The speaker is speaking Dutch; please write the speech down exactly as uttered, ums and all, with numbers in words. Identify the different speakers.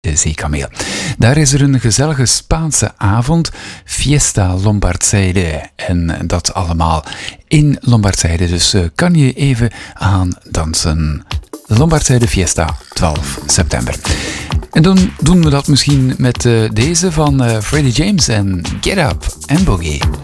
Speaker 1: de zeekameel. Daar is er een gezellige Spaanse avond, Fiesta Lombardzijde. En dat allemaal in Lombardzijde, dus uh, kan je even aan dansen. Lombardzijde Fiesta, twaalf september. En dan doen we dat misschien met uh, deze van uh, Freddie James en Get Up and Boogie.